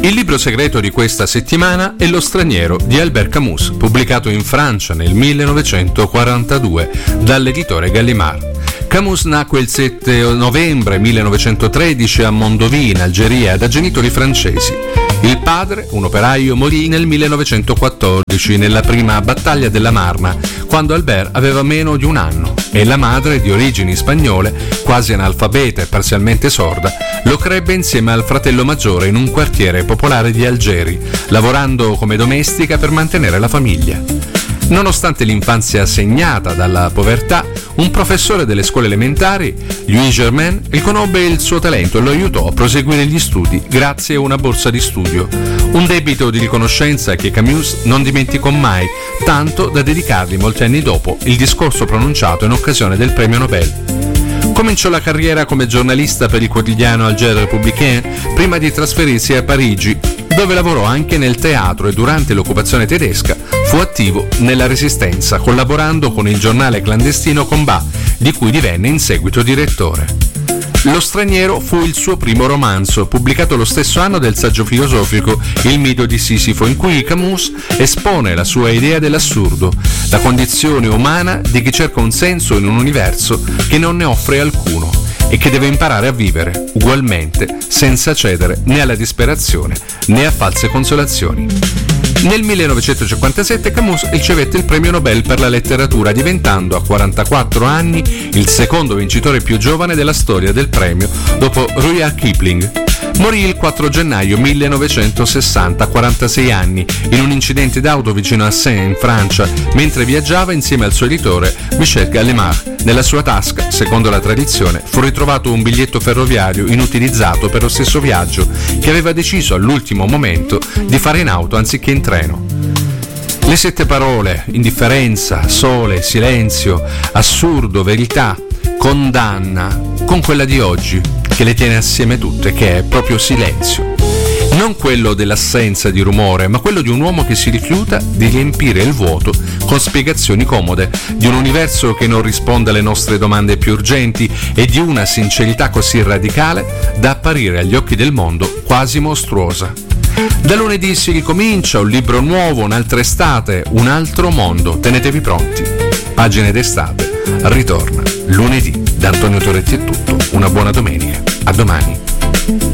Il libro segreto di questa settimana è Lo straniero di Albert Camus, pubblicato in Francia nel 1942 dall'editore Gallimard. Camus nacque il 7 novembre 1913 a Mondovì, in Algeria, da genitori francesi. Il padre, un operaio, morì nel 1914 nella prima battaglia della Marna, quando Albert aveva meno di un anno, e la madre, di origini spagnole, quasi analfabeta e parzialmente sorda, lo crebbe insieme al fratello maggiore in un quartiere popolare di Algeri, lavorando come domestica per mantenere la famiglia. Nonostante l'infanzia segnata dalla povertà, un professore delle scuole elementari, Louis Germain, riconobbe il suo talento e lo aiutò a proseguire gli studi grazie a una borsa di studio. Un debito di riconoscenza che Camus non dimenticò mai, tanto da dedicargli molti anni dopo il discorso pronunciato in occasione del premio Nobel. Cominciò la carriera come giornalista per il quotidiano Alger Républicain prima di trasferirsi a Parigi, dove lavorò anche nel teatro e durante l'occupazione tedesca fu attivo nella Resistenza, collaborando con il giornale clandestino Combat, di cui divenne in seguito direttore. Lo straniero fu il suo primo romanzo, pubblicato lo stesso anno del saggio filosofico Il mito di Sisifo, in cui Camus espone la sua idea dell'assurdo, la condizione umana di chi cerca un senso in un universo che non ne offre alcuno e che deve imparare a vivere ugualmente, senza cedere né alla disperazione né a false consolazioni. Nel 1957 Camus ricevette il premio Nobel per la letteratura, diventando a 44 anni il secondo vincitore più giovane della storia del premio, dopo Rudyard Kipling. Morì il 4 gennaio 1960, a 46 anni, in un incidente d'auto vicino a Saint, in Francia, mentre viaggiava insieme al suo editore Michel Gallimard. Nella sua tasca, secondo la tradizione, fu ritrovato un biglietto ferroviario inutilizzato per lo stesso viaggio, che aveva deciso all'ultimo momento di fare in auto anziché in treno. Le 7 parole, indifferenza, sole, silenzio, assurdo, verità, condanna, con quella di oggi, che le tiene assieme tutte, che è proprio silenzio. Non quello dell'assenza di rumore, ma quello di un uomo che si rifiuta di riempire il vuoto con spiegazioni comode, di un universo che non risponde alle nostre domande più urgenti e di una sincerità così radicale da apparire agli occhi del mondo quasi mostruosa. Da lunedì si ricomincia, un libro nuovo, un'altra estate, un altro mondo. Tenetevi pronti. Pagine d'estate ritorna lunedì. Da Antonio Toretti è tutto. Una buona domenica. A domani.